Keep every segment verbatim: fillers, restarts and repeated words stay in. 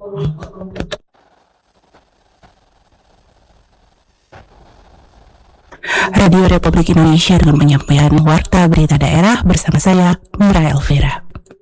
Radio Republik Indonesia dengan penyampaian Warta Berita Daerah bersama saya, Mira Elvira.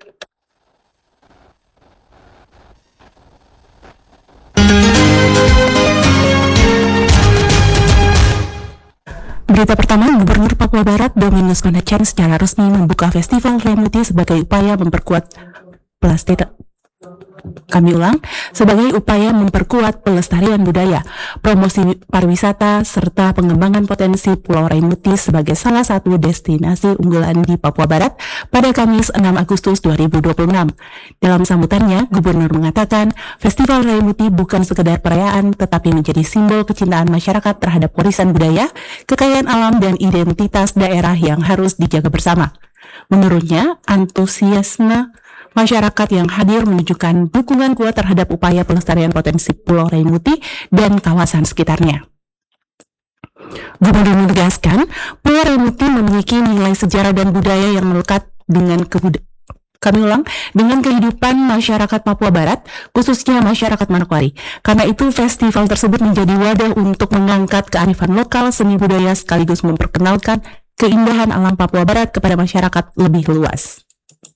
Berita pertama, Gubernur Papua Barat Dominus Monachan secara resmi membuka Festival Remuti sebagai upaya memperkuat pelestarian Kami ulang, sebagai upaya memperkuat pelestarian budaya, promosi pariwisata, serta pengembangan potensi Pulau Raimuti sebagai salah satu destinasi unggulan di Papua Barat pada Kamis enam Agustus dua ribu dua puluh enam. Dalam sambutannya, Gubernur mengatakan, Festival Raimuti bukan sekedar perayaan, tetapi menjadi simbol kecintaan masyarakat terhadap warisan budaya, kekayaan alam, dan identitas daerah yang harus dijaga bersama. Menurutnya, antusiasme masyarakat yang hadir menunjukkan dukungan kuat terhadap upaya pelestarian potensi Pulau Raimuti dan kawasan sekitarnya. Gubernur menegaskan, Pulau Raimuti memiliki nilai sejarah dan budaya yang melekat dengan kebudayaan Kami ulang, dengan kehidupan masyarakat Papua Barat, khususnya masyarakat Manokwari. Karena itu, festival tersebut menjadi wadah untuk mengangkat kearifan lokal, seni budaya, sekaligus memperkenalkan keindahan alam Papua Barat kepada masyarakat lebih luas.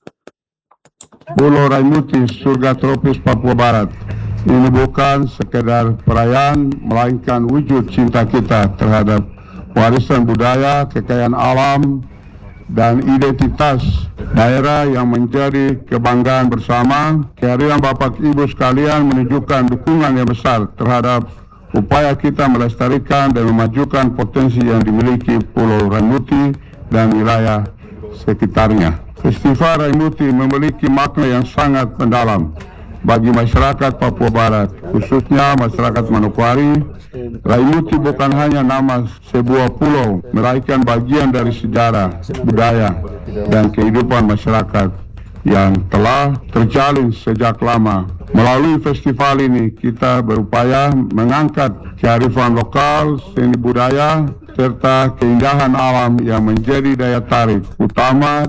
Pulau Raimuti, surga tropis Papua Barat. Ini bukan sekedar perayaan, melainkan wujud cinta kita terhadap warisan budaya, kekayaan alam, dan identitas daerah yang menjadi kebanggaan bersama. Kehadiran Bapak Ibu sekalian menunjukkan dukungan yang besar terhadap upaya kita melestarikan dan memajukan potensi yang dimiliki Pulau Raimuti dan wilayah sekitarnya. Festival Raimuti memiliki makna yang sangat mendalam bagi masyarakat Papua Barat, khususnya masyarakat Manokwari. Raimuti bukan hanya nama sebuah pulau, melainkan bagian dari sejarah, budaya, dan kehidupan masyarakat yang telah terjalin sejak lama. Melalui festival ini, kita berupaya mengangkat kearifan lokal, seni budaya, serta keindahan alam yang menjadi daya tarik utama